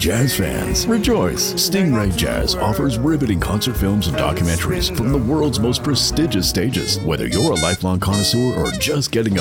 Jazz fans, rejoice! Stingray Jazz offers riveting concert films and documentaries from the world's most prestigious stages. Whether you're a lifelong connoisseur or just getting